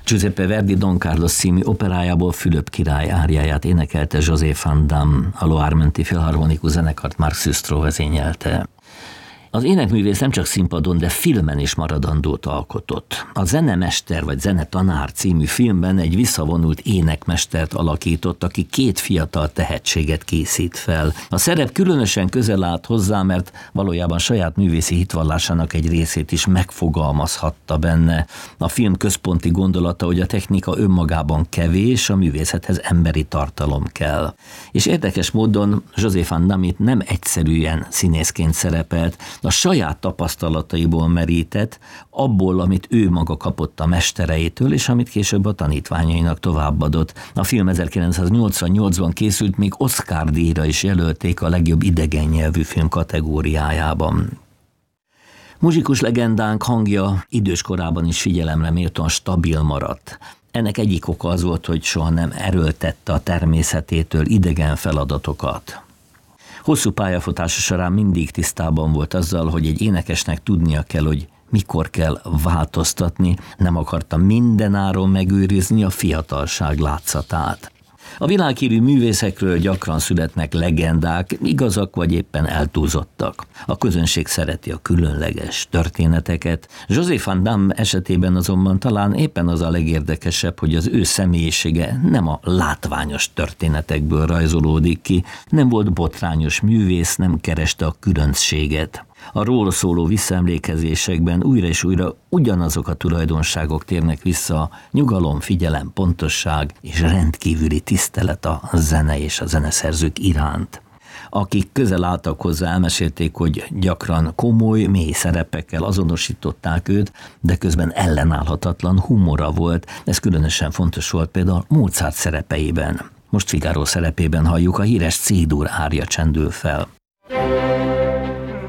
Giuseppe Verdi Don Carlos című operájából Fülöp király áriáját énekelte José van Damme, a Loire menti filharmonikus zenekart Marc Sustró vezényelte. Az énekművész nem csak színpadon, de filmen is maradandót alkotott. A Zenemester vagy Zenetanár című filmben egy visszavonult énekmestert alakított, aki 2 fiatal tehetséget készít fel. A szerep különösen közel állt hozzá, mert valójában saját művészi hitvallásának egy részét is megfogalmazhatta benne. A film központi gondolata, hogy a technika önmagában kevés, a művészethez emberi tartalom kell. És érdekes módon José van Damme itt nem egyszerűen színészként szerepelt, a saját tapasztalataiból merített, abból, amit ő maga kapott a mestereitől, és amit később a tanítványainak továbbadott. A film 1988-ban készült, még Oscar-díjra is jelölték a legjobb idegen nyelvű film kategóriájában. Muzsikus legendánk hangja idős korában is figyelemre méltóan stabil maradt. Ennek egyik oka az volt, hogy soha nem erőltette a természetétől idegen feladatokat. Hosszú pályafutása során mindig tisztában volt azzal, hogy egy énekesnek tudnia kell, hogy mikor kell változtatni, nem akarta mindenáron megőrizni a fiatalság látszatát. A világhírű művészekről gyakran születnek legendák, igazak vagy éppen eltúlzottak. A közönség szereti a különleges történeteket. José van Damme esetében azonban talán éppen az a legérdekesebb, hogy az ő személyisége nem a látványos történetekből rajzolódik ki, nem volt botrányos művész, nem kereste a különbséget. A róla szóló visszaemlékezésekben újra és újra ugyanazok a tulajdonságok térnek vissza: nyugalom, figyelem, pontosság és rendkívüli tisztelet a zene és a zeneszerzők iránt. Akik közel álltak hozzá, elmesélték, hogy gyakran komoly, mély szerepekkel azonosították őt, de közben ellenállhatatlan humora volt. Ez különösen fontos volt például Mozart szerepeiben. Most Figaro szerepében halljuk, a híres C-dur ária csendül fel.